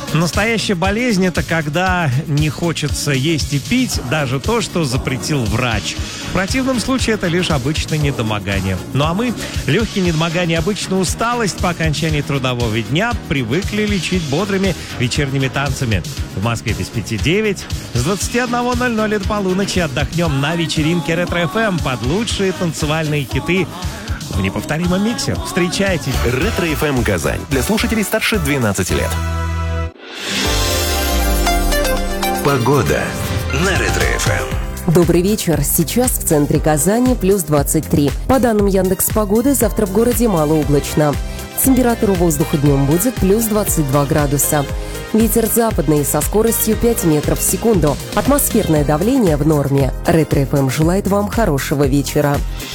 Настоящая болезнь – это когда не хочется есть и пить даже то, что запретил врач. В противном случае это лишь обычное недомогание. Ну а мы, легкие недомогания, обычную усталость по окончании трудового дня, привыкли лечить бодрыми вечерними танцами. В Москве без 5-9. С 21:00 до полуночи отдохнем на вечеринке Ретро-ФМ под лучшие танцевальные хиты в неповторимом миксе. Встречайте! Ретро-ФМ Казань. Для слушателей старше 12 лет. Погода на Ретро-ФМ. Добрый вечер. Сейчас в центре Казани плюс 23. По данным Яндекс.Погоды, завтра в городе малооблачно. Температура воздуха днем будет плюс 22 градуса. Ветер западный со скоростью 5 метров в секунду. Атмосферное давление в норме. Ретро-ФМ желает вам хорошего вечера.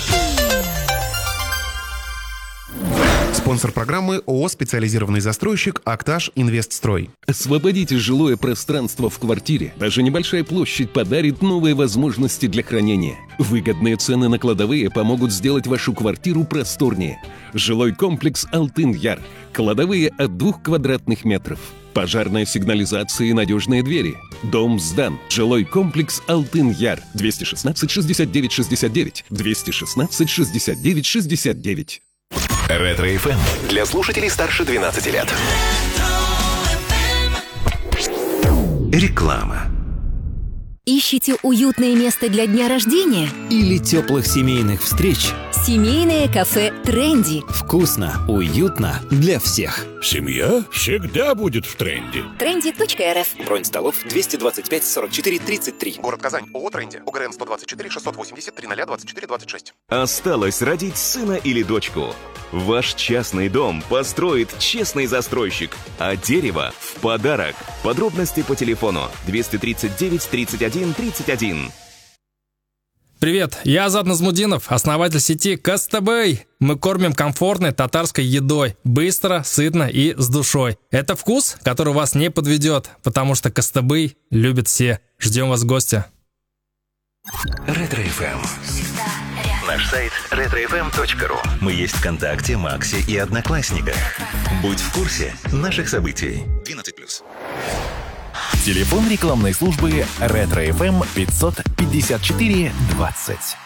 Спонсор программы ООО «Специализированный застройщик Актаж Инвестстрой». Освободите жилое пространство в квартире. Даже небольшая площадь подарит новые возможности для хранения. Выгодные цены на кладовые помогут сделать вашу квартиру просторнее. Жилой комплекс «Алтын-Яр». Кладовые от 2 квадратных метров. Пожарная сигнализация и надежные двери. Дом сдан. Жилой комплекс «Алтын-Яр». 216 69 69. 216 69 69. Ретро-ФМ для слушателей старше 12 лет. Реклама. Ищите уютное место для дня рождения? Или теплых семейных встреч? Семейное кафе «Тренди». Вкусно, уютно для всех. Семья всегда будет в тренде. Trendy.rf. Бронь столов 225 44 33. Город Казань. ООО «Тренди». УГРН 124 680 0024 26. Осталось родить сына или дочку. Ваш частный дом построит честный застройщик, а дерево в подарок. Подробности по телефону 239 31 31. Привет, я Азат Назмудинов, основатель сети Кастабэй. Мы кормим комфортной татарской едой, быстро, сытно и с душой. Это вкус, который вас не подведет, потому что Кастабэй любят все. Ждем вас в гости. Ретро-ФМ. Наш сайт retrofm.ru. Мы есть ВКонтакте, Максе и Одноклассниках. Будь в курсе наших событий. 12+. Телефон рекламной службы Ретро-ФМ 554 20.